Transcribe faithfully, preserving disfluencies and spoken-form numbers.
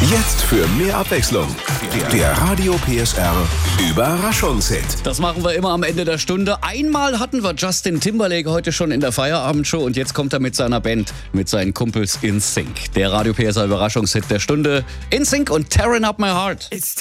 Jetzt für mehr Abwechslung. Der Radio P S R Überraschungshit. Das machen wir immer am Ende der Stunde. Einmal hatten wir Justin Timberlake heute schon in der Feierabendshow und jetzt kommt er mit seiner Band, mit seinen Kumpels In Sync. Der Radio P S R Überraschungshit der Stunde. In Sync und Tearing Up My Heart. It's